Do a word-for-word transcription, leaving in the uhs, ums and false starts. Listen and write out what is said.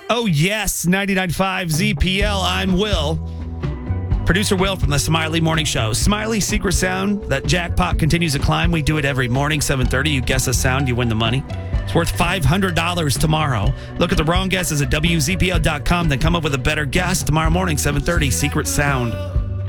Oh, yes, ninety-nine point five Z P L. I'm Will. Producer Will from the Smiley Morning Show. Smiley secret sound. That jackpot continues to climb. We do it every morning, seven thirty. You guess a sound, you win the money. It's worth five hundred dollars tomorrow. Look at the wrong guesses at W Z P L dot com. Then come up with a better guess tomorrow morning, seven thirty. Secret sound.